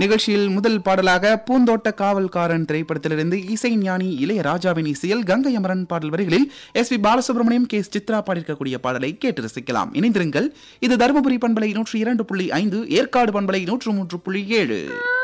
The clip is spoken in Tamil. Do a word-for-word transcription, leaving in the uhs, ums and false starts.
நிகழ்ச்சியில் முதல் பாடலாக பூந்தோட்ட காவல்காரன் திரைப்படத்திலிருந்து இசை ஞானி இளையராஜாவின் இசையில் கங்கை அமரன் பாடல் வரிகளில் S B Balasubramaniam K Chitra பாடியிருக்கக்கூடிய பாடலை கேட்டு ரசிக்கலாம். இணைந்திருங்கள். இது தருமபுரி பண்பலை நூற்றி இரண்டு புள்ளி ஐந்து, ஏற்காடு பண்பலை நூற்று மூன்று புள்ளி ஏழு.